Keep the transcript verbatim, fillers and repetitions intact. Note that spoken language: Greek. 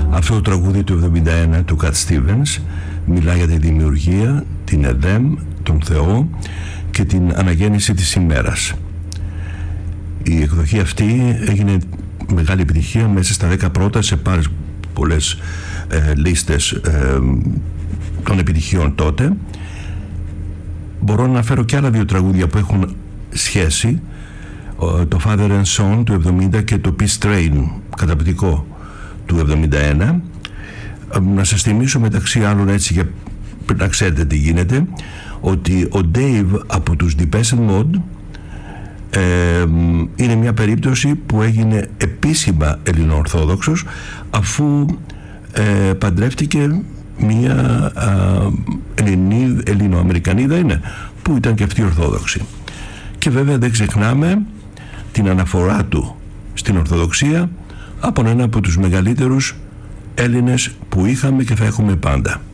Αυτό το τραγούδι του εβδομήντα ένα του Cat Stevens μιλά για τη δημιουργία, την Εδέμ, τον Θεό και την αναγέννηση της ημέρας. Η εκδοχή αυτή έγινε μεγάλη επιτυχία μέσα στα δέκα πρώτα σε πάρα πολλές ε, λίστες ε, των επιτυχιών τότε. Μπορώ να αναφέρω και άλλα δύο τραγούδια που έχουν σχέση, το Father and Son του εβδομήντα και το Peace Train, καταπληκτικό, του εβδομήντα ένα. Να σας θυμίσω μεταξύ άλλων, έτσι για να ξέρετε τι γίνεται, ότι ο Dave από τους Depeche Mode ε, είναι μια περίπτωση που έγινε επίσημα ελληνοορθόδοξος, αφού ε, παντρεύτηκε μια Ελληνοαμερικανίδα είναι, που ήταν και αυτή ορθόδοξη. Και βέβαια δεν ξεχνάμε την αναφορά του στην Ορθοδοξία από ένα από τους μεγαλύτερους Έλληνες που είχαμε και θα έχουμε πάντα.